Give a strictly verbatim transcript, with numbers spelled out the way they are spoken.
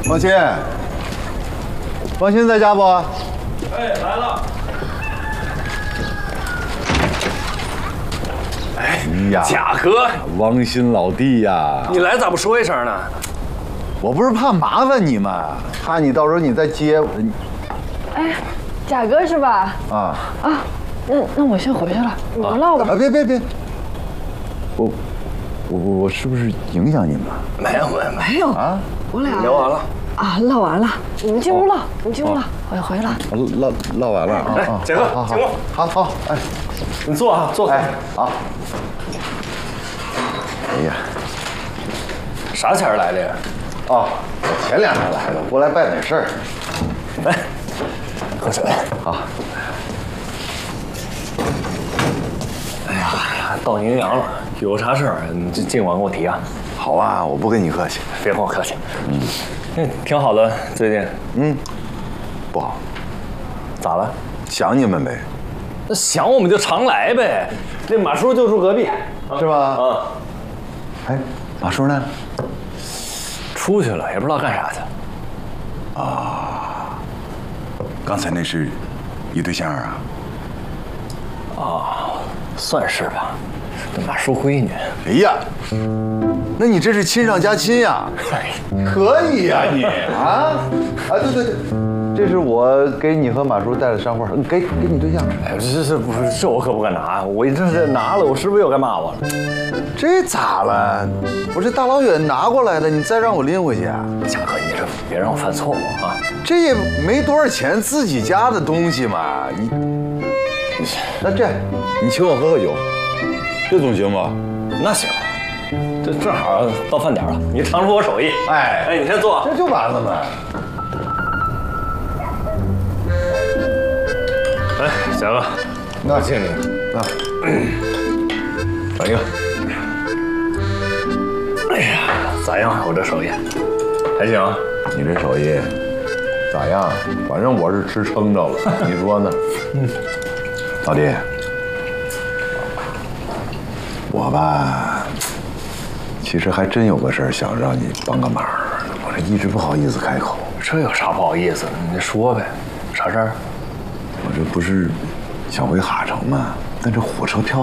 王鑫，王鑫在家不？ 哎，来了。哎呀，贾哥， 王鑫老弟呀， 你来咋不说一声呢？ 我不是怕麻烦你吗？怕你到时候你再接我。 哎，贾哥是吧？ 啊啊，那那我先回去了，你们唠吧。 啊，别别别，我我我我是不是影响你们了？ 没有没有没没有啊， 我俩有，聊完了。 啊，唠完了，你们进屋唠，你们进屋唠，我要回了。 唠唠完了啊哎啊！ 贾哥好好进屋好好哎你坐啊，坐。 哎好。哎呀， 啥前儿来的呀？ 哦，我前两天来的，过来办点事儿。 来，喝水。 好。 哎呀，到您阳了，有啥事儿你尽尽管跟我提啊。 好啊，我不跟你客气。 别跟我客气。嗯，那挺好的，最近。 嗯，不好， 咋了？ 想你们呗， 那想我们就常来呗。那马叔就住隔壁， 是吧？ 啊， 哎，马叔呢？ 出去了，也不知道干啥去。 刚才那是你对象啊？ 算是吧，这马叔闺女。 哎呀，那你这是亲上加亲呀？可以呀你啊啊！对对对，这是我给你和马叔带的山花，给给你对象。 哎，这这不是这我可不敢拿，我这是拿了，我师傅又该骂我了。 这咋了？我这大老远拿过来的，你再让我拎回去啊？ 贾哥，你这别让我犯错误啊！ 这也没多少钱，自己家的东西嘛。你，那这样，你请我喝喝酒，这总行吧？ 那行，这正好到饭点了，你尝出我手艺。 哎哎，你先坐。 这就完了嘛。 哎，贾哥， 那敬你。 那来一个。哎呀，咋样？我这手艺还行。 你这手艺咋样？反正我是吃撑着了，你说呢？嗯，老弟，我吧，其实还真有个事儿想让你帮个忙，我这一直不好意思开口。 这有啥不好意思的？你说呗，啥事儿？ 我这不是想回哈城吗？但这火车票